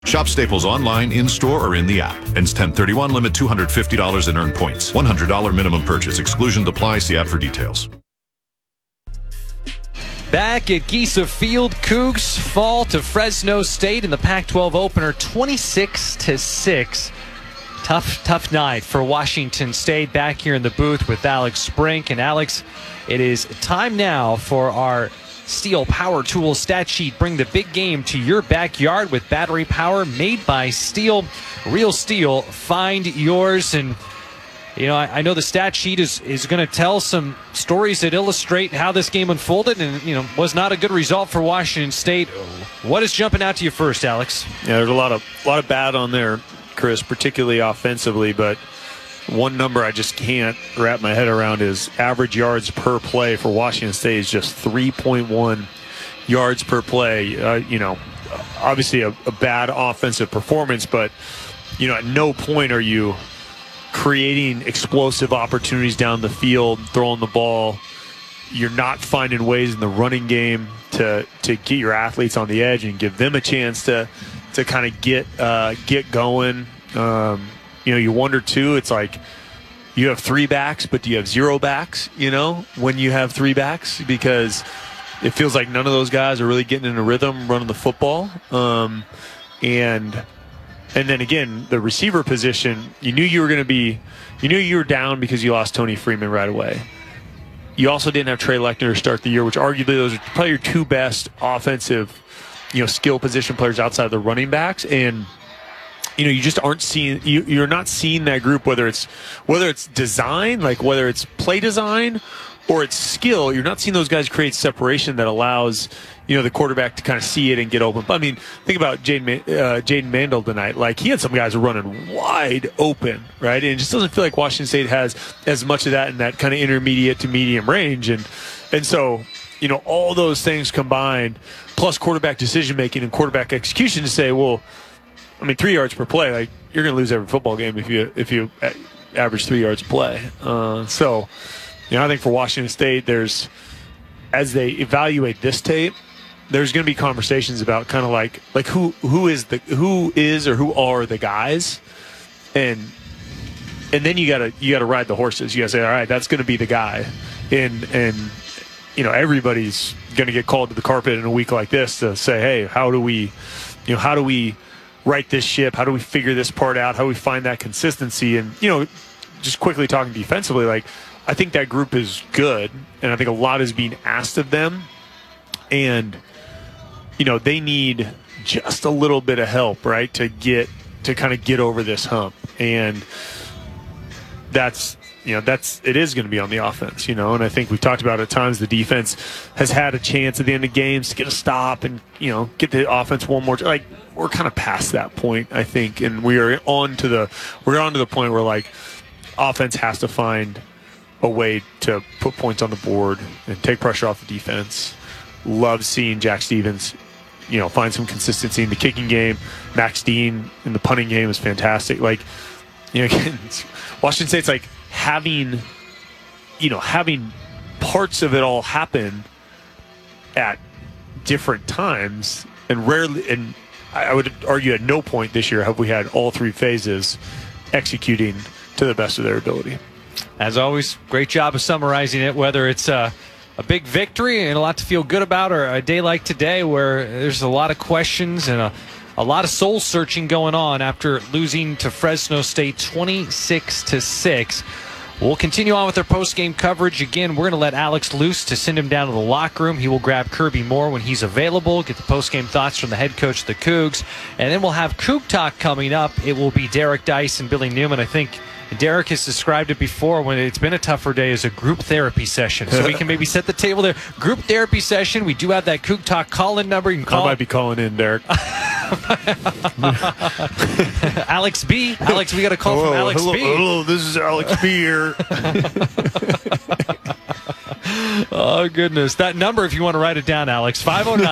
Shop Staples online, in-store, or in the app. Ends 10/31. Limit $250 in earned points. $100 minimum purchase. Exclusions apply. See app for details. Back at Giesa Field, Cougs fall to Fresno State in the Pac-12 opener, 26-6. Tough night for Washington State. Back here in the booth with Alex Sprink. And Alex, it is time now for our Steel Power Tools stat sheet. Bring the big game to your backyard with battery power made by Steel. Real steel. Find yours. And you know, I know the stat sheet is going to tell some stories that illustrate how this game unfolded, and you know, was not a good result for Washington State. What is jumping out to you first, Alex? Yeah, there's a lot of bad on there, Chris, particularly offensively. But one number I just can't wrap my head around is average yards per play for Washington State is just 3.1 yards per play. You know, obviously a bad offensive performance, but you know, at no point are you creating explosive opportunities down the field, throwing the ball. You're not finding ways in the running game to get your athletes on the edge and give them a chance to kind of get going. You know, you wonder too, it's like you have three backs, but do you have zero backs, you know, when you have three backs? Because it feels like none of those guys are really getting in a rhythm running the football. And then again, the receiver position, you knew you were down because you lost Tony Freeman right away. You also didn't have Trey Lechner to start the year, which arguably those are probably your two best offensive, you know, skill position players outside of the running backs. And you know, you just aren't seeing, you're not seeing that group, whether it's design, like whether it's play design or it's skill. You're not seeing those guys create separation that allows, you know, the quarterback to kind of see it and get open. But I mean, think about Jaden Mandel tonight. Like, he had some guys running wide open, right? And it just doesn't feel like Washington State has as much of that in that kind of intermediate to medium range. And so, you know, all those things combined, plus quarterback decision making and quarterback execution, to say, well, I mean, 3 yards per play, like, you're going to lose every football game if you average 3 yards a play. So, you know, I think for Washington State, as they evaluate this tape, there's going to be conversations about kind of like who are the guys, and then you gotta ride the horses. You gotta say, all right, that's going to be the guy, and you know, everybody's going to get called to the carpet in a week like this to say, hey, how do we right this ship? How do we figure this part out? How do we find that consistency? And, you know, just quickly talking defensively, like, I think that group is good, and I think a lot is being asked of them. And, you know, they need just a little bit of help, right, to kind of get over this hump. And it is going to be on the offense, you know, and I think we've talked about at times the defense has had a chance at the end of games to get a stop and, you know, get the offense one more. Like, we're kind of past that point, I think, and we're on to the point where, like, offense has to find a way to put points on the board and take pressure off the defense. Love seeing Jack Stevens, you know, find some consistency in the kicking game. Max Dean in the punting game is fantastic. Like, you know, again, Washington State's like having parts of it all happen at different times, and rarely, and I would argue at no point this year have we had all three phases executing to the best of their ability. As always, great job of summarizing it, whether it's a big victory and a lot to feel good about, or a day like today where there's a lot of questions and a lot of soul searching going on after losing to Fresno State 26-6. We'll continue on with our post-game coverage. Again, we're going to let Alex loose to send him down to the locker room. He will grab Kirby Moore when he's available, get the post-game thoughts from the head coach of the Cougs. And then we'll have Coug Talk coming up. It will be Derek Dice and Billy Newman. I think Derek has described it before when it's been a tougher day as a group therapy session. So we can maybe set the table there. Group therapy session. We do have that Coug Talk call-in number. You can call. I might be calling in, Derek. Alex B. Alex, we got a call from Alex B. Hello, this is Alex B here. Oh, goodness. That number, if you want to write it down, Alex,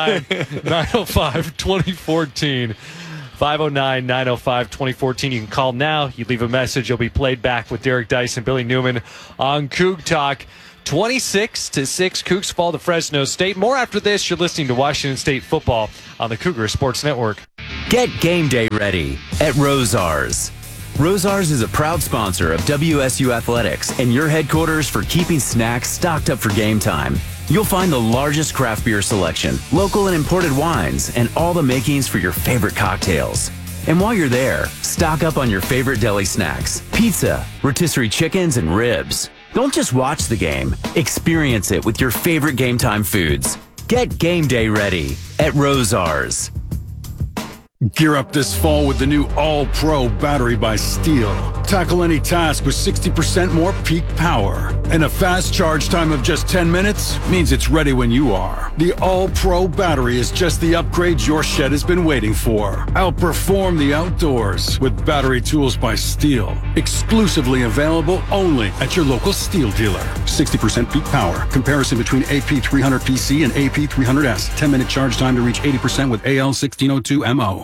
509-905-2014. 509-905-2014. You can call now. You leave a message. You'll be played back with Derek Dice and Billy Newman on Coug Talk. 26-6. Cougs fall to Fresno State. More after this. You're listening to Washington State football on the Cougar Sports Network. Get game day ready at Rosars. Rosars is a proud sponsor of WSU Athletics and your headquarters for keeping snacks stocked up for game time. You'll find the largest craft beer selection, local and imported wines, and all the makings for your favorite cocktails. And while you're there, stock up on your favorite deli snacks, pizza, rotisserie chickens, and ribs. Don't just watch the game, experience it with your favorite game time foods. Get game day ready at Rosars. Gear up this fall with the new All-Pro battery by Steel. Tackle any task with 60% more peak power. And a fast charge time of just 10 minutes means it's ready when you are. The All-Pro battery is just the upgrade your shed has been waiting for. Outperform the outdoors with battery tools by Steel. Exclusively available only at your local Steel dealer. 60% peak power. Comparison between AP300PC and AP300S. 10-minute charge time to reach 80% with AL1602MO.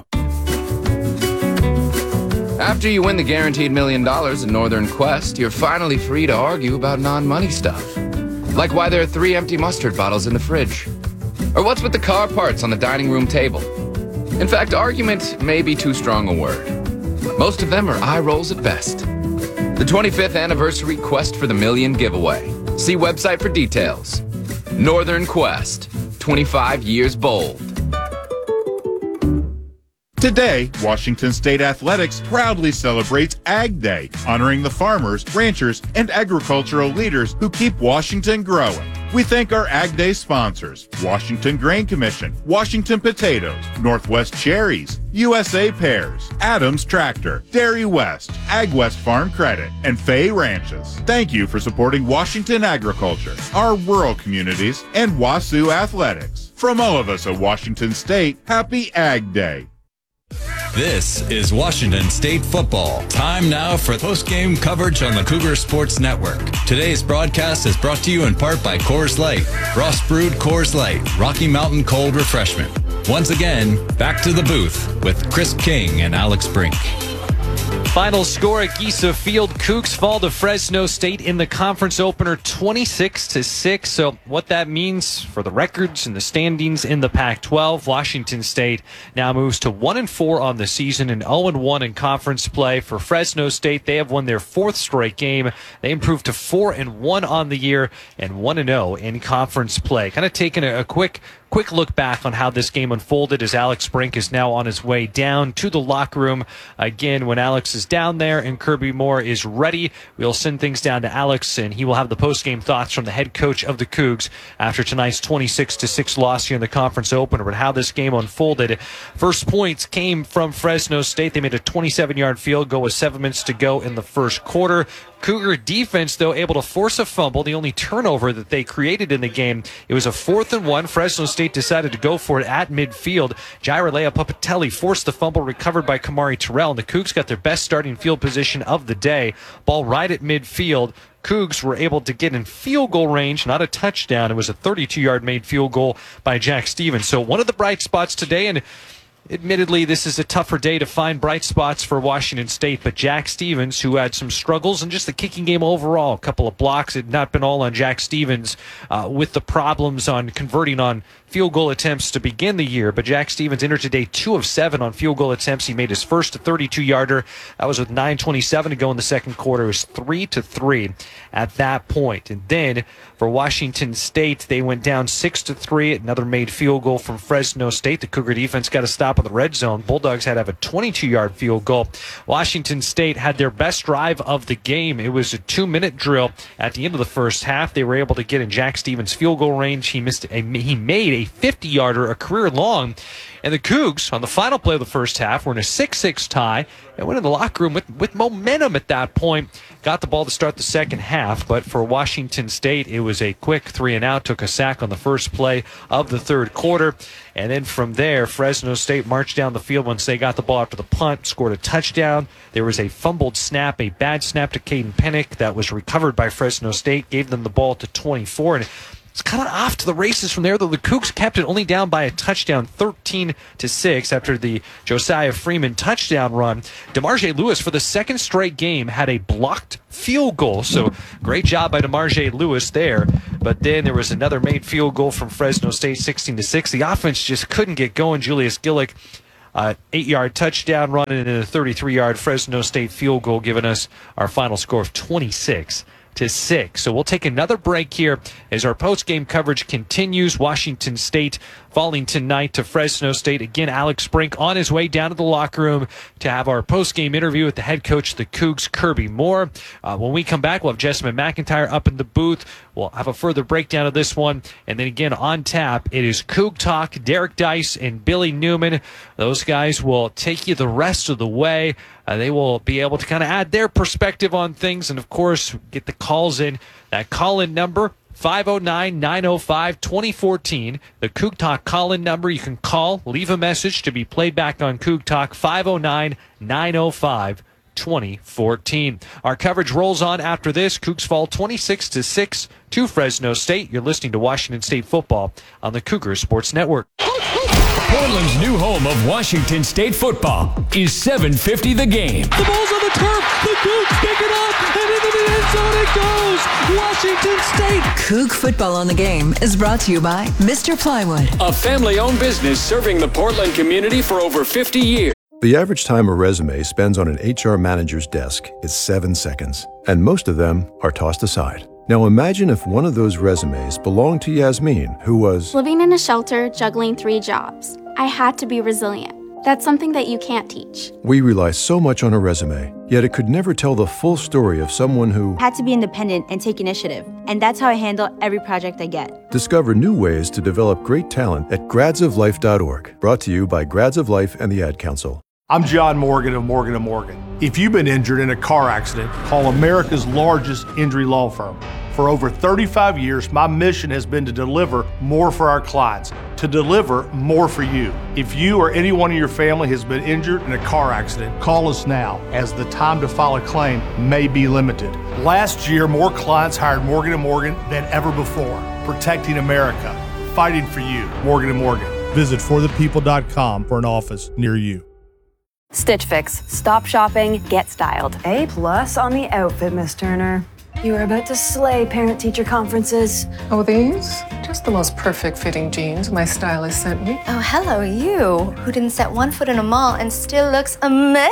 After you win the guaranteed $1 million in Northern Quest, you're finally free to argue about non-money stuff. Like why there are 3 empty mustard bottles in the fridge. Or what's with the car parts on the dining room table. In fact, argument may be too strong a word. Most of them are eye rolls at best. The 25th anniversary Quest for the Million giveaway. See website for details. Northern Quest, 25 years bold. Today, Washington State Athletics proudly celebrates Ag Day, honoring the farmers, ranchers, and agricultural leaders who keep Washington growing. We thank our Ag Day sponsors, Washington Grain Commission, Washington Potatoes, Northwest Cherries, USA Pears, Adams Tractor, Dairy West, Ag West Farm Credit, and Fay Ranches. Thank you for supporting Washington agriculture, our rural communities, and WASU athletics. From all of us at Washington State, happy Ag Day. This is Washington State football. Time now for post-game coverage on the Cougar Sports Network. Today's broadcast is brought to you in part by Coors Light. Frost brewed Coors Light, Rocky Mountain cold refreshment. Once again, back to the booth with Chris King and Alex Brink. Final score at Giesa Field. Cougs fall to Fresno State in the conference opener 26-6. So what that means for the records and the standings in the Pac-12, Washington State now moves to 1-4 on the season and 0-1 in conference play. For Fresno State, they have won their 4th straight game. They improved to 4-1 on the year and 1-0 in conference play. Kind of taking a quick look back on how this game unfolded as Alex Brink is now on his way down to the locker room. Again, when Alex is down there and Kirby Moore is ready, we'll send things down to Alex, and he will have the post-game thoughts from the head coach of the Cougs after tonight's 26-6 loss here in the conference opener. But how this game unfolded, first points came from Fresno State. They made a 27-yard field goal with 7 minutes to go in the first quarter. Cougar defense, though, able to force a fumble, the only turnover that they created in the game. It was a 4th and 1. Fresno State decided to go for it at midfield. Jairalea Papatelli forced the fumble, recovered by Kamari Terrell, and the Cougs got their best starting field position of the day. Ball right at midfield. Cougs were able to get in field goal range, not a touchdown. It was a 32-yard made field goal by Jack Stevens. So one of the bright spots today, and admittedly, this is a tougher day to find bright spots for Washington State, but Jack Stevens, who had some struggles in just the kicking game overall, a couple of blocks, had not been all on Jack Stevens with the problems on converting on field goal attempts to begin the year. But Jack Stevens entered today 2 of 7 on field goal attempts. He made his first 32-yarder. That was with 9:27 to go in the second quarter. It was 3-3 at that point. And then for Washington State, they went down 6-3. Another made field goal from Fresno State. The Cougar defense got a stop in the red zone. Bulldogs had to have a 22-yard field goal. Washington State had their best drive of the game. It was a 2-minute drill at the end of the first half. They were able to get in Jack Stevens' field goal range. He made a 50-yarder, a career long. And the Cougs, on the final play of the first half, were in a 6-6 tie and went in the locker room with momentum at that point. Got the ball to start the second half, but for Washington State, it was a quick 3-and-out. Took a sack on the first play of the third quarter. And then from there, Fresno State marched down the field once they got the ball after the punt, scored a touchdown. There was a fumbled snap, a bad snap to Caden Pennick that was recovered by Fresno State, gave them the ball to 24. And it's kind of off to the races from there, though the Cougs kept it only down by a touchdown, 13-6, after the Josiah Freeman touchdown run. DeMarge Lewis, for the second straight game, had a blocked field goal, so great job by DeMarge Lewis there. But then there was another made field goal from Fresno State, 16-6. The offense just couldn't get going. Julius Gillick 8-yard touchdown run and a 33-yard Fresno State field goal, giving us our final score of 26-6. So we'll take another break here as our post-game coverage continues. Washington State falling tonight to Fresno State. Again, Alex Brink on his way down to the locker room to have our post-game interview with the head coach of the Cougs, Kirby Moore. When we come back, we'll have Jessamine McIntyre up in the booth. We'll have a further breakdown of this one. And then again, on tap, it is Coug Talk. Derek Dice and Billy Newman. Those guys will take you the rest of the way. They will be able to kind of add their perspective on things and, of course, get the calls in. That call-in number, 509-905-2014. The Coug Talk call-in number. You can call, leave a message to be played back on Coug Talk, 509-905-2014. Our coverage rolls on after this. Cougs fall 26-6 to Fresno State. You're listening to Washington State football on the Cougar Sports Network. Portland's new home of Washington State football is 750 The Game. The ball's on the turf. The Cougs pick it up, and into the end zone it goes. Washington State. Coug Football on the Game is brought to you by Mr. Plywood, A family-owned business serving the Portland community for over 50 years. The average time a resume spends on an HR manager's desk is 7 seconds, and most of them are tossed aside. Now imagine if one of those resumes belonged to Yasmin, who was living in a shelter, juggling 3 jobs. I had to be resilient. That's something that you can't teach. We rely so much on a resume, yet it could never tell the full story of someone who had to be independent and take initiative. And that's how I handle every project I get. Discover new ways to develop great talent at gradsoflife.org. Brought to you by Grads of Life and the Ad Council. I'm John Morgan of Morgan & Morgan. If you've been injured in a car accident, call America's largest injury law firm. For over 35 years, my mission has been to deliver more for our clients, to deliver more for you. If you or anyone in your family has been injured in a car accident, call us now, as the time to file a claim may be limited. Last year, more clients hired Morgan & Morgan than ever before, protecting America, fighting for you. Morgan & Morgan. Visit forthepeople.com for an office near you. Stitch Fix. Stop shopping, get styled. A+ on the outfit, Miss Turner. You are about to slay parent-teacher conferences. Oh, these? Just the most perfect fitting jeans my stylist sent me. Oh, hello, you, who didn't set one foot in a mall and still looks amazing.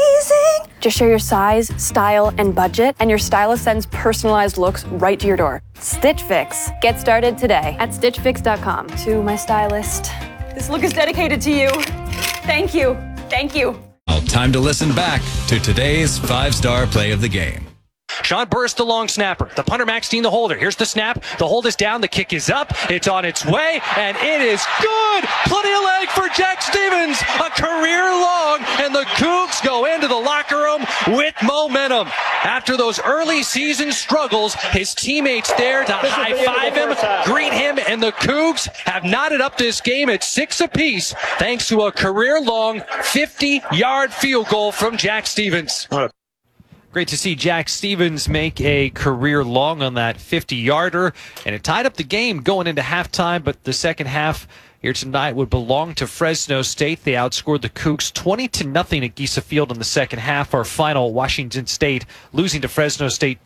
Just share your size, style, and budget, and your stylist sends personalized looks right to your door. Stitch Fix. Get started today at stitchfix.com. To my stylist, this look is dedicated to you. Thank you. Thank you. Now, time to listen back to today's 5-star play of the game. Sean Burst, the long snapper. The punter, Maxine, the holder. Here's the snap. The hold is down. The kick is up. It's on its way, and it is good. Plenty of leg for Jack Stevens. A career long, and the Cougs go into the locker room with momentum. After those early season struggles, his teammates there to high-five him, greet him, and the Cougs have knotted up this game at 6 apiece thanks to a career-long 50-yard field goal from Jack Stevens. Great to see Jack Stevens make a career long on that 50-yarder, and it tied up the game going into halftime, but the second half here tonight would belong to Fresno State. They outscored the Cougs 20-0 at Giesa Field in the second half. Our final, Washington State losing to Fresno State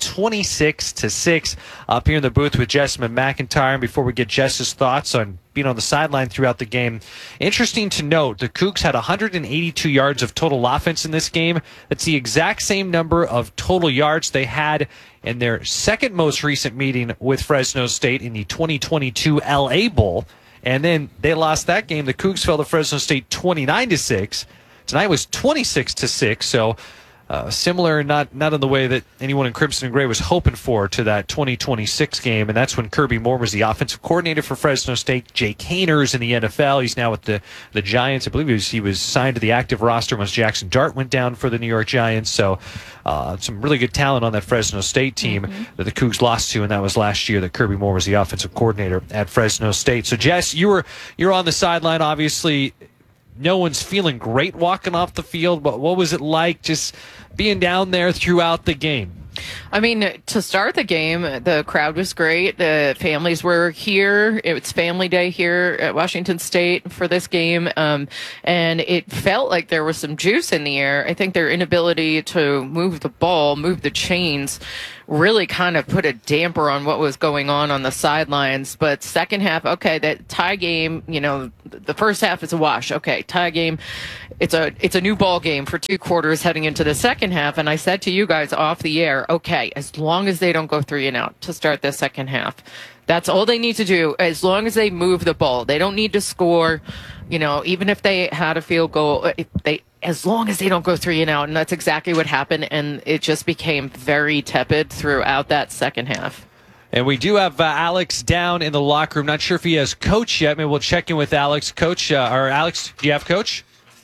26-6. Up here in the booth with Jessamine McIntyre. And before we get Jess's thoughts on being on the sideline throughout the game, interesting to note, the Cougs had 182 yards of total offense in this game. That's the exact same number of total yards they had in their second most recent meeting with Fresno State in the 2022 LA Bowl. And then they lost that game. The Cougs fell to Fresno State 29-6. Tonight was 26-6. So similar, not in the way that anyone in Crimson and Gray was hoping for, to that 2026 game. And that's when Kirby Moore was the offensive coordinator for Fresno State. Jake Hayner's in the NFL. He's now with the Giants. I believe he was signed to the active roster once Jackson Dart went down for the New York Giants. So some really good talent on that Fresno State team that the Cougs lost to, and that was last year that Kirby Moore was the offensive coordinator at Fresno State. So Jess, you're on the sideline, obviously. No one's feeling great walking off the field, but what was it like just being down there throughout the game? I mean, to start the game, the crowd was great. The families were here. It's family day here at Washington State for this game. And it felt like there was some juice in the air. I think their inability to move the ball, move the chains, really kind of put a damper on what was going on the sidelines. But second half, okay, that tie game, the first half is a wash. Okay, tie game. It's a new ball game for 2 quarters heading into the second half. And I said to you guys off the air, okay, as long as they don't go 3 and out to start the second half, that's all they need to do. As long as they move the ball, they don't need to score. Even if they had a field goal, as long as they don't go 3 and out. And that's exactly what happened. And it just became very tepid throughout that second half. And we do have Alex down in the locker room. Not sure if he has Coach yet. Maybe we'll check in with Alex. Coach, or Alex, do you have Coach?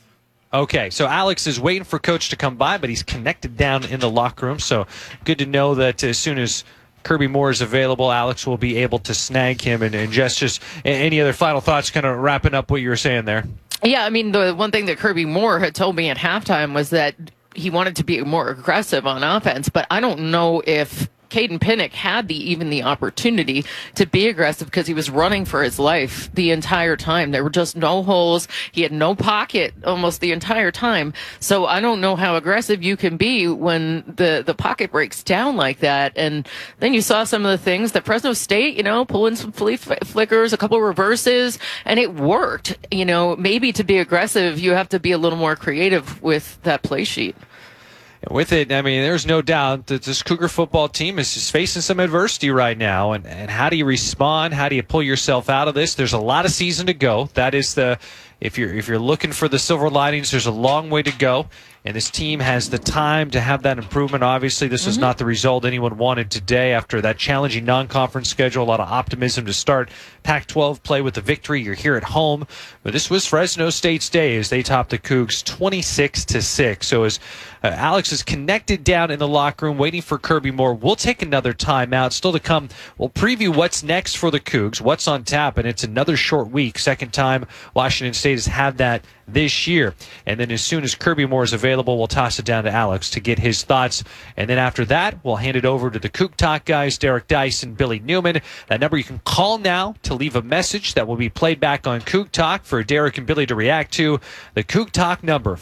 Okay, so Alex is waiting for Coach to come by, but he's connected down in the locker room. So good to know that as soon as Kirby Moore is available, Alex will be able to snag him. And just any other final thoughts, kind of wrapping up what you were saying there? Yeah, I mean, the one thing that Kirby Moore had told me at halftime was that he wanted to be more aggressive on offense, but I don't know if Caden Pinnock had even the opportunity to be aggressive because he was running for his life the entire time. There were just no holes. He had no pocket almost the entire time. So I don't know how aggressive you can be when the pocket breaks down like that. And then you saw some of the things that Fresno State, pulling some flickers, a couple of reverses, and it worked. Maybe to be aggressive, you have to be a little more creative with that play sheet. With it, I mean, there's no doubt that this Cougar football team is just facing some adversity right now. And how do you respond? How do you pull yourself out of this? There's a lot of season to go. That is if you're looking for the silver linings, there's a long way to go. And this team has the time to have that improvement. Obviously, this was not the result anyone wanted today after that challenging non-conference schedule. A lot of optimism to start Pac-12 play with the victory. You're here at home. But this was Fresno State's day as they topped the Cougs 26-6. So as Alex is connected down in the locker room waiting for Kirby Moore, we'll take another timeout. Still to come, we'll preview what's next for the Cougs, what's on tap, and it's another short week. Second time Washington State has had that this year. And then as soon as Kirby Moore is available, we'll toss it down to Alex to get his thoughts. And then after that, we'll hand it over to the Coug Talk guys, Derek Dice and Billy Newman. That number you can call now to leave a message that will be played back on Coug Talk for Derek and Billy to react to. The Coug Talk number,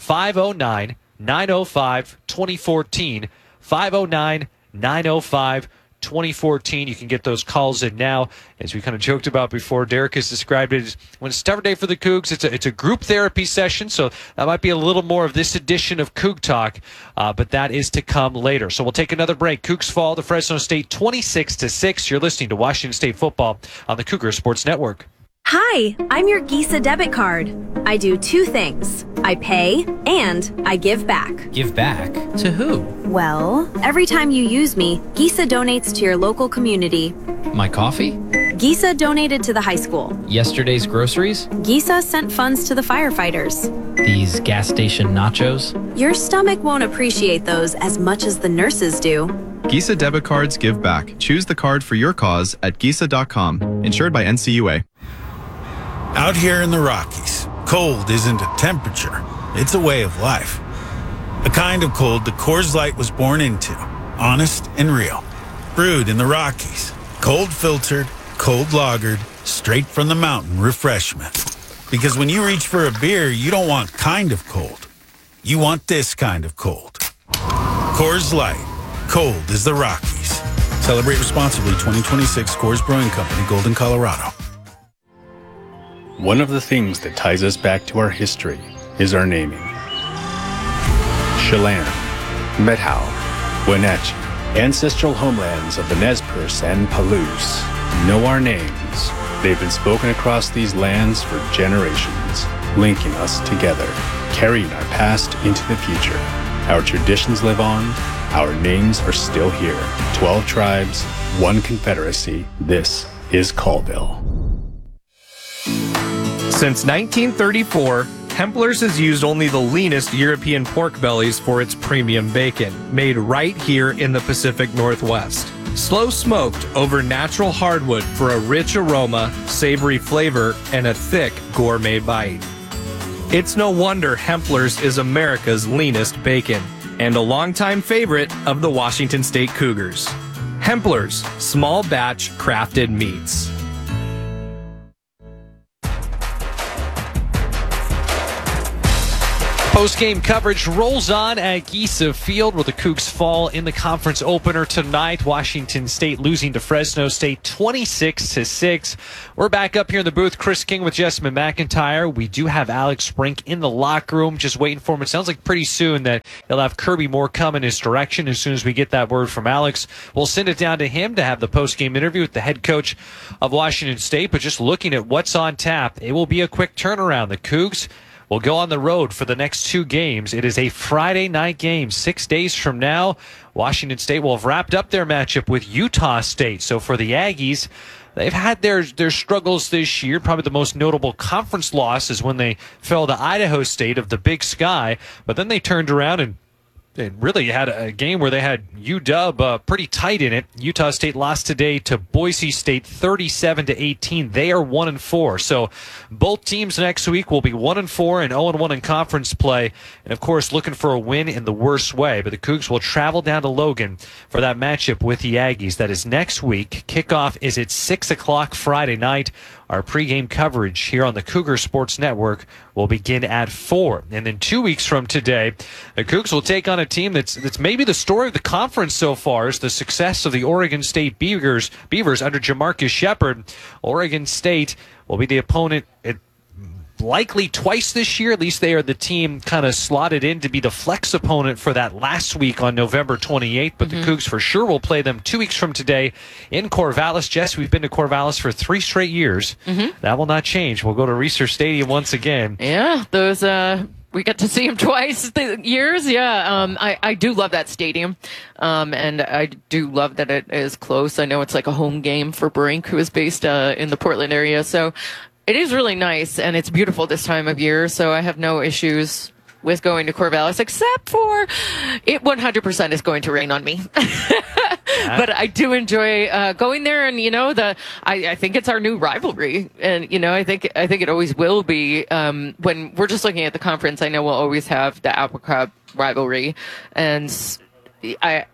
509-905-2014, 509-905-2014. 2014. You can get those calls in now. As we kind of joked about before, Derek has described it as when it's tough day for the Cougs, it's a group therapy session, so that might be a little more of this edition of Coug Talk, but that is to come later. So we'll take another break. Cougs fall to Fresno State 26-6. You're listening to Washington State football on the Cougar Sports Network. Hi, I'm your Gisa debit card. I do 2 things. I pay and I give back. Give back? To who? Well, every time you use me, Gisa donates to your local community. My coffee? Gisa donated to the high school. Yesterday's groceries? Gisa sent funds to the firefighters. These gas station nachos? Your stomach won't appreciate those as much as the nurses do. Gisa debit cards give back. Choose the card for your cause at Gisa.com. Insured by NCUA. Out here in the Rockies, cold isn't a temperature, it's a way of life. A kind of cold that Coors Light was born into, honest and real. Brewed in the Rockies, cold filtered, cold lagered, straight from the mountain refreshment. Because when you reach for a beer, you don't want kind of cold. You want this kind of cold. Coors Light, cold as the Rockies. Celebrate responsibly. 2026 Coors Brewing Company, Golden, Colorado. One of the things that ties us back to our history is our naming. Chelan, Methow, Wenatchee, ancestral homelands of the Nez Perce and Palouse, know our names. They've been spoken across these lands for generations, linking us together, carrying our past into the future. Our traditions live on, our names are still here. 12 tribes, 1 confederacy. This is Colville. Since 1934, Hempler's has used only the leanest European pork bellies for its premium bacon, made right here in the Pacific Northwest. Slow smoked over natural hardwood for a rich aroma, savory flavor, and a thick gourmet bite. It's no wonder Hempler's is America's leanest bacon, and a longtime favorite of the Washington State Cougars. Hempler's, small batch crafted meats. Post-game coverage rolls on at Giesa Field, where the Cougs fall in the conference opener tonight. Washington State losing to Fresno State 26-6. We're back up here in the booth. Chris King with Jessamine McIntyre. We do have Alex Brink in the locker room, just waiting for him. It sounds like pretty soon that he'll have Kirby Moore come in his direction. As soon as we get that word from Alex, we'll send it down to him to have the post-game interview with the head coach of Washington State. But just looking at what's on tap, it will be a quick turnaround. The Cougs will go on the road for the next 2 games. It is a Friday night game. 6 days from now, Washington State will have wrapped up their matchup with Utah State. So for the Aggies, they've had their struggles this year. Probably the most notable conference loss is when they fell to Idaho State of the Big Sky. But then they turned around and really had a game where they had UW pretty tight in it. Utah State lost today to Boise State 37-18. They are 1-4. So both teams next week will be 1-4 and 0-1 in conference play. And of course, looking for a win in the worst way. But the Cougs will travel down to Logan for that matchup with the Aggies. That is next week. Kickoff is at 6 o'clock Friday night. Our pregame coverage here on the Cougar Sports Network will begin at 4. And then 2 weeks from today, the Cougs will take on a team that's maybe the story of the conference so far, is the success of the Oregon State Beavers under Jamarcus Shepard. Oregon State will be the opponent likely twice this year. At least they are the team kind of slotted in to be the flex opponent for that last week on November 28th. But the Cougs for sure will play them 2 weeks from today in Corvallis. Jess, we've been to Corvallis for 3 straight years. That will not change. We'll go to Reser Stadium once again. Yeah, those we got to see him twice the years. Yeah, I do love that stadium, and I do love that it is close. I know it's like a home game for Brink, who is based in the Portland area. So it is really nice, and it's beautiful this time of year. So I have no issues with going to Corvallis, except for it 100% is going to rain on me. But I do enjoy going there, and I think it's our new rivalry, and I think it always will be. When we're just looking at the conference, I know we'll always have the Apple Cup rivalry, and I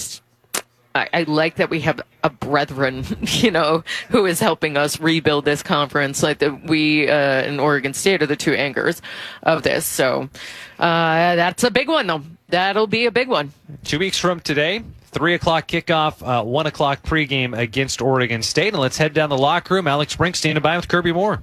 like that we have a brethren, who is helping us rebuild this conference. Like we in Oregon State are the 2 anchors of this. So that's a big one, though. That'll be a big one. 2 weeks from today, 3 o'clock kickoff, 1 o'clock pregame against Oregon State. And let's head down the locker room. Alex Brink standing by with Kirby Moore.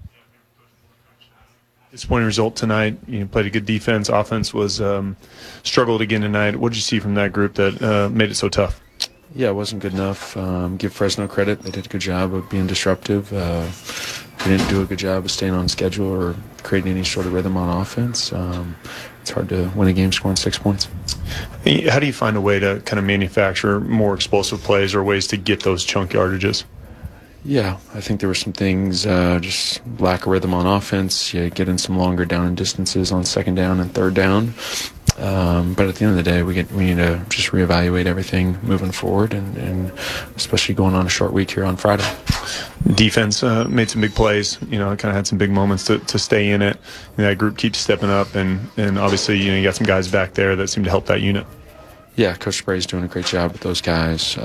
Disappointing result tonight. You played a good defense. Offense was struggled again tonight. What did you see from that group that made it so tough? Yeah, it wasn't good enough. Give Fresno credit. They did a good job of being disruptive. They didn't do a good job of staying on schedule or creating any sort of rhythm on offense. It's hard to win a game scoring 6 points. How do you find a way to kind of manufacture more explosive plays or ways to get those chunk yardages? Yeah, I think there were some things, just lack of rhythm on offense. You get in some longer down and distances on 2nd down and 3rd down. But at the end of the day, we need to just reevaluate everything moving forward, and especially going on a short week here on Friday. Defense made some big plays. Kind of had some big moments to stay in it. That group keeps stepping up, and obviously you got some guys back there that seem to help that unit. Yeah, Coach Spray's doing a great job with those guys.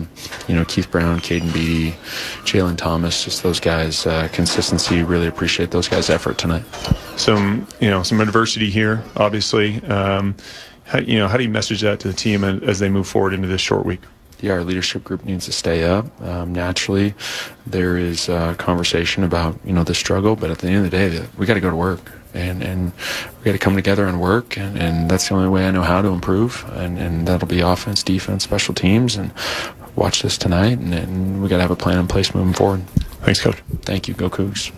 Keith Brown, Caden Beatty, Jalen Thomas, just those guys, consistency. Really appreciate those guys' effort tonight. Some adversity here, obviously. How do you message that to the team as they move forward into this short week? Yeah, our leadership group needs to stay up. Naturally, there is conversation about the struggle, but at the end of the day, we got to go to work. And we got to come together and work, and that's the only way I know how to improve, and that'll be offense, defense, special teams, and watch this tonight, and we got to have a plan in place moving forward. Thanks, Coach. Thank you. Go Cougs.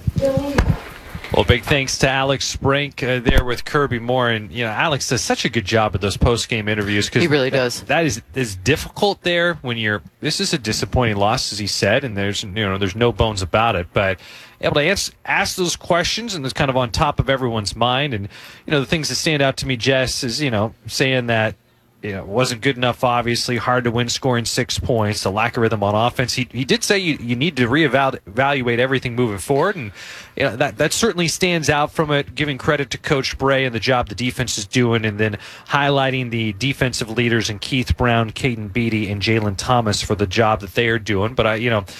Well, big thanks to Alex Brink there with Kirby Moore. And, Alex does such a good job at those post-game interviews. He really does. That is difficult there when this is a disappointing loss, as he said, and there's no bones about it. But able to ask those questions, and it's kind of on top of everyone's mind. And, the things that stand out to me, Jess, is, saying that, it wasn't good enough, obviously. Hard to win scoring 6 points. The lack of rhythm on offense. He did say you need to reevaluate everything moving forward. And that certainly stands out from it, giving credit to Coach Bray and the job the defense is doing, and then highlighting the defensive leaders in Keith Brown, Caden Beatty, and Jalen Thomas for the job that they are doing. But,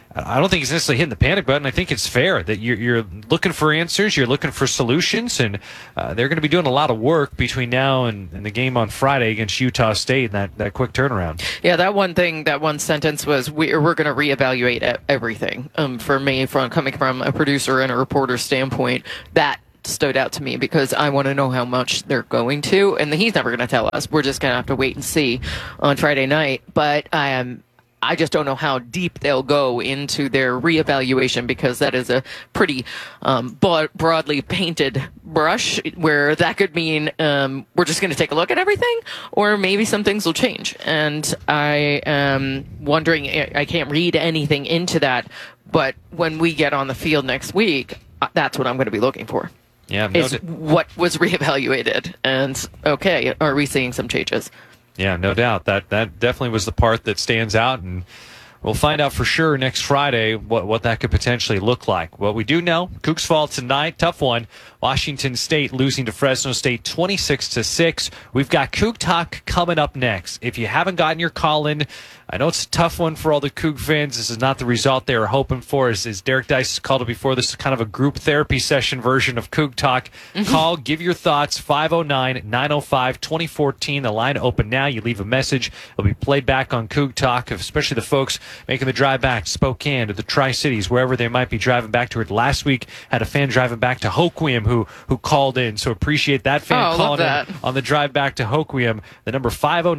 I don't think he's necessarily hitting the panic button. I think it's fair that you're looking for answers, you're looking for solutions, and they're going to be doing a lot of work between now and the game on Friday against Utah State and that quick turnaround. Yeah, that one sentence was, we're going to reevaluate everything. For me, coming from a producer and a reporter standpoint, that stood out to me because I want to know how much they're going to, and he's never going to tell us. We're just going to have to wait and see on Friday night. But I just don't know how deep they'll go into their reevaluation, because that is a pretty broadly painted brush, where that could mean we're just going to take a look at everything, or maybe some things will change. And I am wondering, I can't read anything into that, but when we get on the field next week, that's what I'm going to be looking for. Yeah, what was reevaluated, and okay, are we seeing some changes? Yeah, no doubt. That definitely was the part that stands out, and we'll find out for sure next Friday what that could potentially look like. What we do know, Cougs fall tonight, tough one. Washington State losing to Fresno State 26-6. We've got Coug Talk coming up next. If you haven't gotten your call in, I know it's a tough one for all the Coug fans. This is not the result they were hoping for. As Derek Dice called it before, this is kind of a group therapy session version of Coug Talk. Call, give your thoughts, 509-905-2014. The line open now. You leave a message. It'll be played back on Coug Talk, especially the folks making the drive back to Spokane, to the Tri-Cities, wherever they might be driving back to it. Last week, had a fan driving back to Hoquiam who called in, so appreciate that fan calling in on the drive back to Hoquiam. The number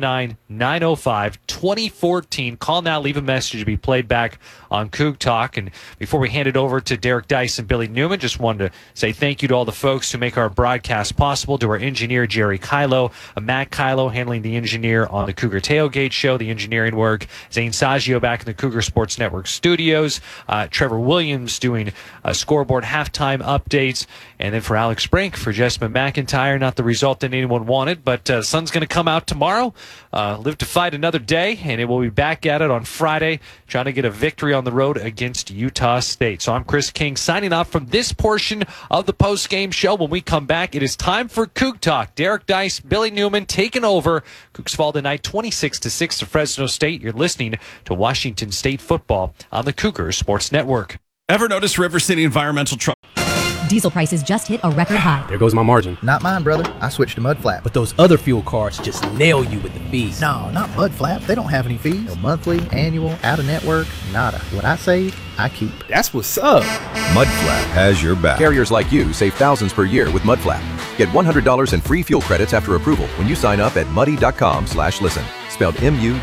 509-905-2014. Call now, leave a message to be played back on Coug Talk. And before we hand it over to Derek Dice and Billy Newman, just wanted to say thank you to all the folks who make our broadcast possible, to our engineer Jerry Kylo, Matt Kylo handling the engineer on the Cougar Tailgate Show, the engineering work, Zane Saggio back in the Cougar Sports Network studios, Trevor Williams doing scoreboard halftime updates, and then for Alex Brink, for Jessamine McIntyre, not the result that anyone wanted, but the sun's going to come out tomorrow, live to fight another day, and it will be back at it on Friday, trying to get a victory on the road against Utah State. So I'm Chris King signing off from this portion of the post-game show. When we come back, it is time for Coug Talk. Derek Dice, Billy Newman taking over. Cougs fall tonight 26-6 to Fresno State. You're listening to Washington State football on the Cougar Sports Network. Ever notice River City Environmental Truck? Diesel prices just hit a record high. There goes my margin. Not mine, brother. I switched to Mud Flap. But those other fuel cards just nail you with the fees. No, not Mud Flap. They don't have any fees. No monthly, annual, out-of-network, nada. What I save, I keep. That's what's up. Mudflap has your back. Carriers like you save thousands per year with Mudflap. Get $100 in free fuel credits after approval when you sign up at muddy.com/listen. Spelled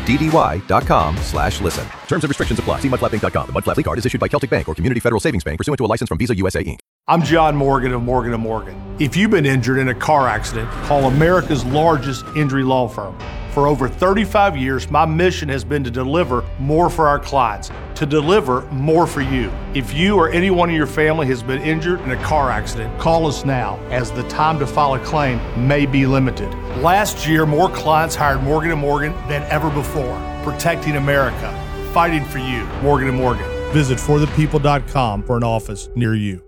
MUDDY.com/listen. Terms and restrictions apply. See mudflappinc.com. The Mudflap card is issued by Celtic Bank or Community Federal Savings Bank pursuant to a license from Visa USA Inc. I'm John Morgan of Morgan & Morgan. If you've been injured in a car accident, call America's largest injury law firm. For over 35 years, my mission has been to deliver more for our clients, to deliver more for you. If you or anyone in your family has been injured in a car accident, call us now, as the time to file a claim may be limited. Last year, more clients hired Morgan & Morgan than ever before, protecting America, fighting for you. Morgan & Morgan. Visit forthepeople.com for an office near you.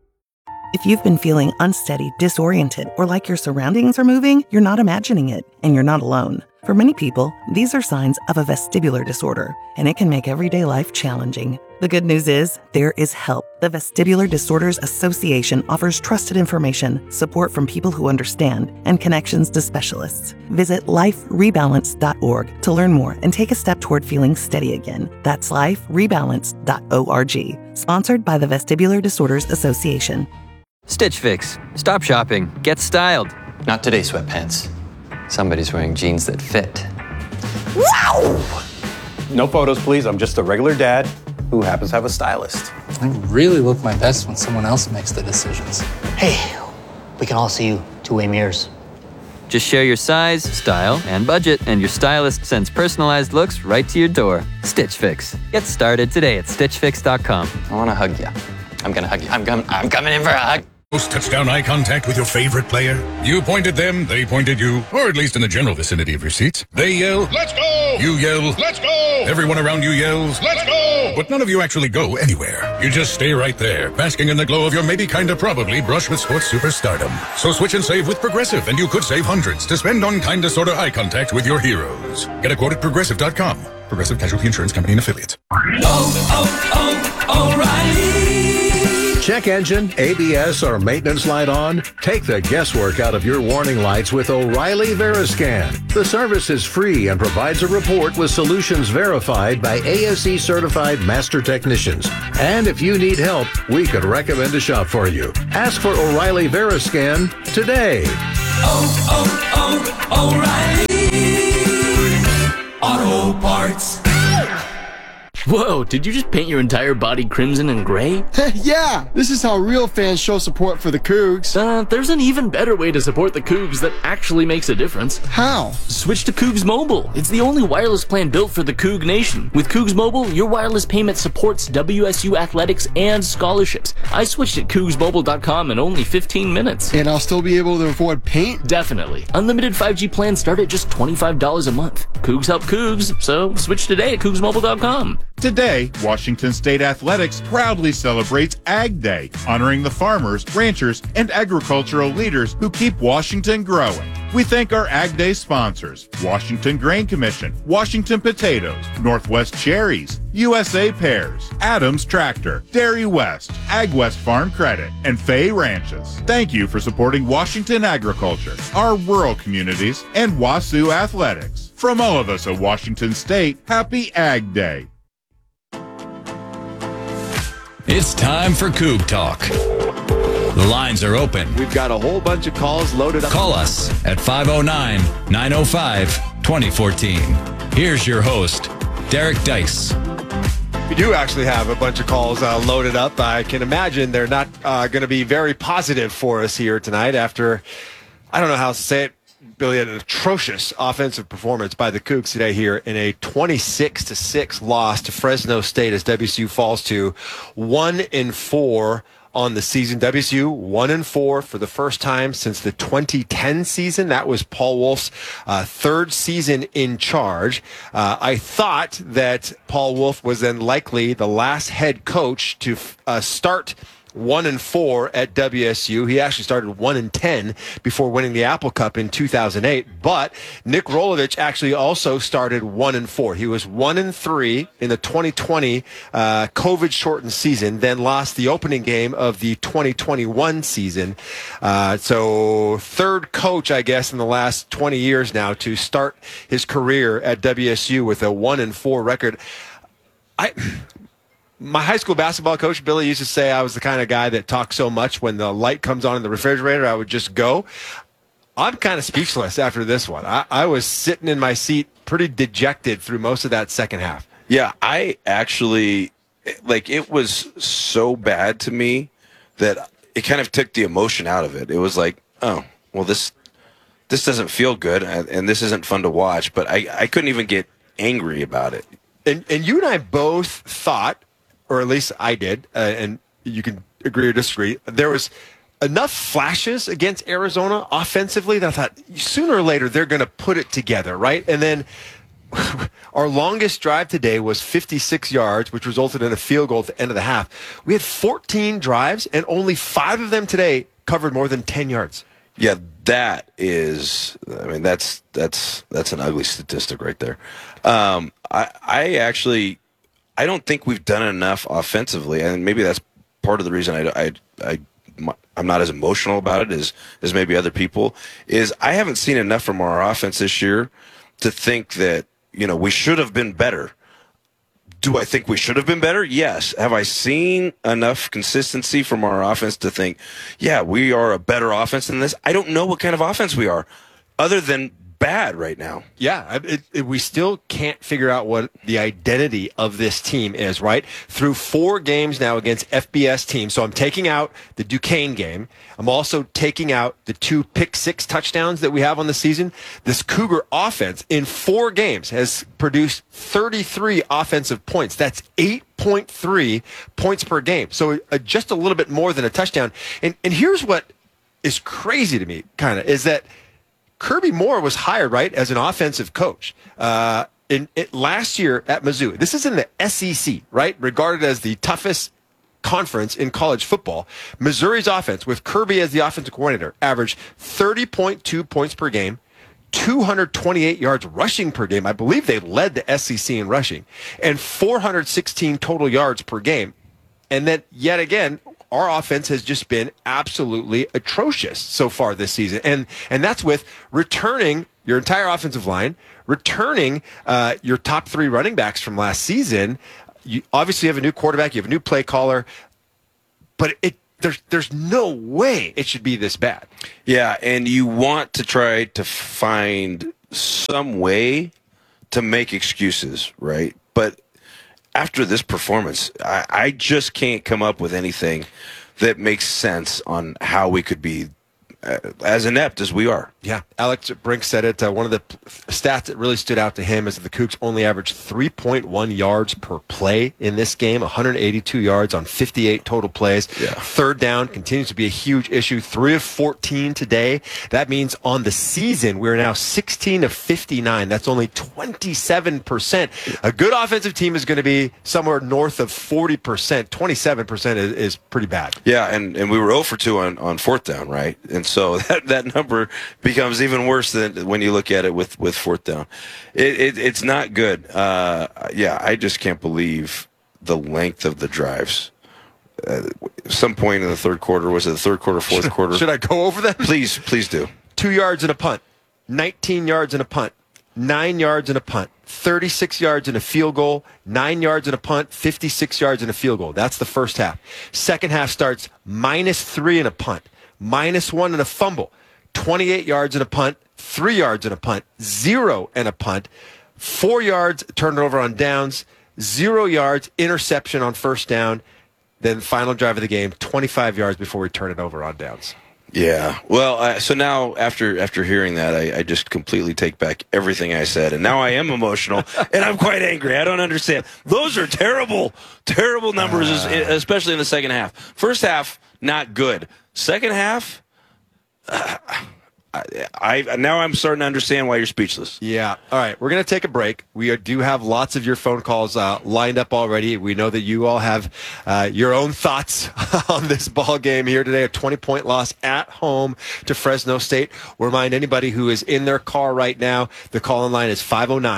If you've been feeling unsteady, disoriented, or like your surroundings are moving, you're not imagining it, and you're not alone. For many people, these are signs of a vestibular disorder, and it can make everyday life challenging. The good news is, there is help. The Vestibular Disorders Association offers trusted information, support from people who understand, and connections to specialists. Visit liferebalance.org to learn more and take a step toward feeling steady again. That's liferebalance.org. Sponsored by the Vestibular Disorders Association. Stitch Fix. Stop shopping. Get styled. Not today, sweatpants. Somebody's wearing jeans that fit. Wow! No photos, please. I'm just a regular dad who happens to have a stylist. I really look my best when someone else makes the decisions. Hey, we can all see you two-way mirrors. Just share your size, style, and budget, and your stylist sends personalized looks right to your door. Stitch Fix. Get started today at StitchFix.com. I want to hug you. I'm going to hug you. I'm coming in for a hug. Touchdown eye contact with your favorite player? You pointed them, they pointed you, or at least in the general vicinity of your seats. They yell, "Let's go!" You yell, "Let's go!" Everyone around you yells, "Let's go!" But none of you actually go anywhere. You just stay right there, basking in the glow of your maybe kinda probably brush with sports superstardom. So switch and save with Progressive, and you could save hundreds to spend on kinda sorta eye contact with your heroes. Get a quote at Progressive.com. Progressive Casualty Insurance Company and Affiliates. O'Reilly. Check engine, ABS, or maintenance light on? Take the guesswork out of your warning lights with O'Reilly Veriscan. The service is free and provides a report with solutions verified by ASE certified master technicians. And if you need help, we could recommend a shop for you. Ask for O'Reilly Veriscan today. O'Reilly Auto Parts. Whoa, did you just paint your entire body crimson and gray? Yeah, this is how real fans show support for the Cougs. There's an even better way to support the Cougs that actually makes a difference. How? Switch to Cougs Mobile. It's the only wireless plan built for the Coug Nation. With Cougs Mobile, your wireless payment supports WSU athletics and scholarships. I switched at CougsMobile.com in only 15 minutes. And I'll still be able to afford paint? Definitely. Unlimited 5G plans start at just $25 a month. Cougs help Cougs, so switch today at CougsMobile.com. Today, Washington State Athletics proudly celebrates Ag Day, honoring the farmers, ranchers, and agricultural leaders who keep Washington growing. We thank our Ag Day sponsors, Washington Grain Commission, Washington Potatoes, Northwest Cherries, USA Pears, Adams Tractor, Dairy West, Ag West Farm Credit, and Fay Ranches. Thank you for supporting Washington agriculture, our rural communities, and WASU athletics. From all of us at Washington State, happy Ag Day. It's time for Coug Talk. The lines are open. We've got a whole bunch of calls loaded up. Call us at 509-905-2014. Here's your host, Derek Dice. We do actually have a bunch of calls loaded up. I can imagine they're not going to be very positive for us here tonight after, I don't know how to say it, Billy, an atrocious offensive performance by the Cougs today here in a 26-6 loss to Fresno State as WSU falls to 1-4 on the season. WSU 1-4 for the first time since the 2010 season. That was Paul Wolf's third season in charge. I thought that Paul Wolf was then likely the last head coach to start 1-4 at WSU. He actually started 1-10 before winning the Apple Cup in 2008. But Nick Rolovich actually also started 1-4. He was 1-3 in the 2020 COVID-shortened season, then lost the opening game of the 2021 season. So third coach, I guess, in the last 20 years now to start his career at WSU with a 1-4 record. My high school basketball coach, Billy, used to say I was the kind of guy that talked so much when the light comes on in the refrigerator, I would just go. I'm kind of speechless after this one. I was sitting in my seat pretty dejected through most of that second half. Yeah, I actually, it was so bad to me that it kind of took the emotion out of it. It was like, oh, well, this doesn't feel good, and this isn't fun to watch, but I couldn't even get angry about it. And you and I both thought, or at least I did, and you can agree or disagree, there was enough flashes against Arizona offensively that I thought sooner or later they're going to put it together, right? And then our longest drive today was 56 yards, which resulted in a field goal at the end of the half. We had 14 drives, and only 5 of them today covered more than 10 yards. Yeah, that is, that's an ugly statistic right there. I don't think we've done enough offensively, and maybe that's part of the reason I'm not as emotional about it as maybe other people, is I haven't seen enough from our offense this year to think that, we should have been better. Do I think we should have been better? Yes. Have I seen enough consistency from our offense to think, yeah, we are a better offense than this? I don't know what kind of offense we are, other than bad right now. Yeah, we still can't figure out what the identity of this team is, right? Through 4 games now against FBS teams. So I'm taking out the Duquesne game. I'm also taking out the 2 pick-6 touchdowns that we have on the season. This Cougar offense in 4 games has produced 33 offensive points. That's 8.3 points per game. So just a little bit more than a touchdown. And here's what is crazy to me, kind of, is that Kirby Moore was hired, right, as an offensive coach last year at Mizzou. This is in the SEC, right, regarded as the toughest conference in college football. Missouri's offense, with Kirby as the offensive coordinator, averaged 30.2 points per game, 228 yards rushing per game. I believe they led the SEC in rushing, and 416 total yards per game. And then, yet again, our offense has just been absolutely atrocious so far this season. And that's with returning your entire offensive line, returning your top 3 running backs from last season. You obviously have a new quarterback, you have a new play caller, but there's no way it should be this bad. Yeah, and you want to try to find some way to make excuses, right? But after this performance, I just can't come up with anything that makes sense on how we could be as inept as we are. Yeah, Alex Brink said it. One of the stats that really stood out to him is that the Cougs only averaged 3.1 yards per play in this game, 182 yards on 58 total plays. Yeah. Third down continues to be a huge issue, 3 of 14 today. That means on the season, we're now 16 of 59. That's only 27%. A good offensive team is going to be somewhere north of 40%. 27% is pretty bad. Yeah, and we were 0 for 2 on fourth down, right? And so that number becomes even worse than when you look at it with fourth down. It's not good. Yeah, I just can't believe the length of the drives. Some point in the third quarter, was it the third quarter, fourth quarter? Should I go over that? Please do. 2 yards and a punt, 19 yards and a punt, 9 yards and a punt, 36 yards and a field goal, 9 yards and a punt, 56 yards and a field goal. That's the first half. Second half starts -3 and a punt, -1 and a fumble, 28 yards and a punt, 3 yards and a punt, 0 and a punt, 4 yards turnover on downs, 0 yards, interception on first down, then final drive of the game, 25 yards before we turn it over on downs. Yeah. Well, so now after hearing that, I just completely take back everything I said, and now I am emotional, and I'm quite angry. I don't understand. Those are terrible, terrible numbers, especially in the second half. First half, not good. Second half, now I'm starting to understand why you're speechless. Yeah. All right. We're going to take a break. We do have lots of your phone calls lined up already. We know that you all have your own thoughts on this ball game here today. A 20-point loss at home to Fresno State. We'll remind anybody who is in their car right now, the call-in line is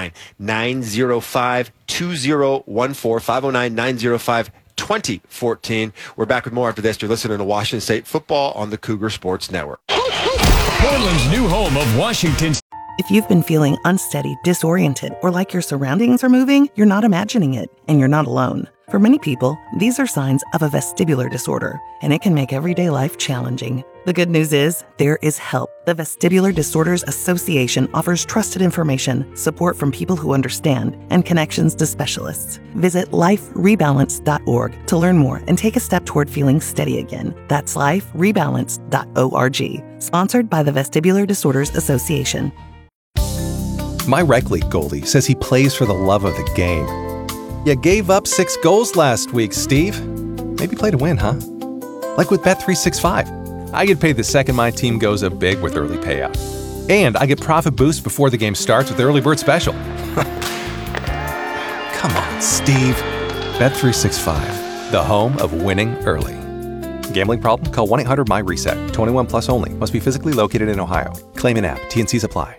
509-905-2014, 509-905-2014. We're back with more after this. You're listening to Washington State Football on the Cougar Sports Network. Portland's new home of Washington. If you've been feeling unsteady, disoriented, or like your surroundings are moving, you're not imagining it, and you're not alone. For many people, these are signs of a vestibular disorder, and it can make everyday life challenging. The good news is, there is help. The Vestibular Disorders Association offers trusted information, support from people who understand, and connections to specialists. Visit liferebalance.org to learn more and take a step toward feeling steady again. That's liferebalance.org. Sponsored by the Vestibular Disorders Association. My rec league goalie says he plays for the love of the game. You gave up 6 goals last week, Steve. Maybe play to win, huh? Like with Bet365. I get paid the second my team goes up big with early payout. And I get profit boost before the game starts with the early bird special. Come on, Steve. Bet365, the home of winning early. Gambling problem? Call 1-800-MY-RESET. 21 plus only. Must be physically located in Ohio. Claim an app. T&Cs apply.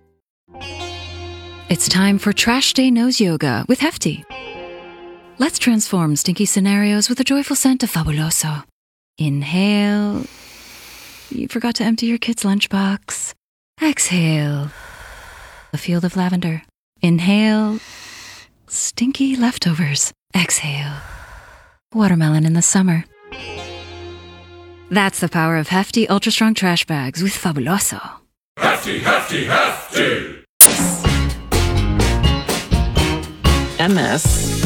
It's time for Trash Day Nose Yoga with Hefty. Let's transform stinky scenarios with a joyful scent of Fabuloso. Inhale. You forgot to empty your kid's lunchbox. Exhale. A field of lavender. Inhale. Stinky leftovers. Exhale. Watermelon in the summer. That's the power of Hefty Ultra Strong Trash Bags with Fabuloso. Hefty, hefty, hefty! MS.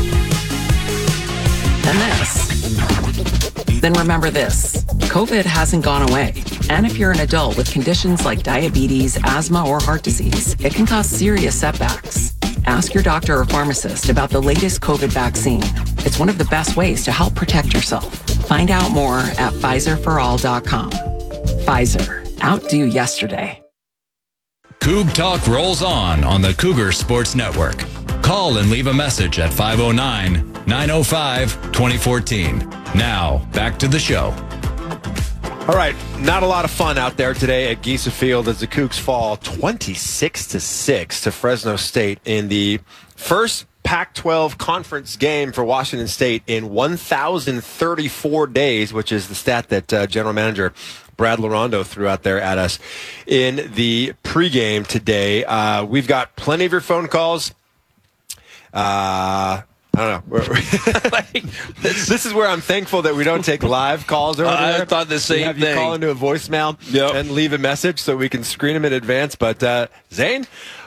Then remember this. COVID hasn't gone away. And if you're an adult with conditions like diabetes, asthma, or heart disease, it can cause serious setbacks. Ask your doctor or pharmacist about the latest COVID vaccine. It's one of the best ways to help protect yourself. Find out more at PfizerForAll.com. Pfizer. Outdo yesterday. Coug Talk rolls on the Cougar Sports Network. Call and leave a message at 509-905-2014. Now, back to the show. All right, not a lot of fun out there today at Giesa Field as the Cougs fall 26-6 to Fresno State in the first Pac-12 conference game for Washington State in 1,034 days, which is the stat that general manager Brad Larondo threw out there at us in the pregame today. We've got plenty of your phone calls. I don't know. This is where I'm thankful that we don't take live calls over there. I thought the same thing. You call into a voicemail and leave a message so we can screen them in advance. But Zane,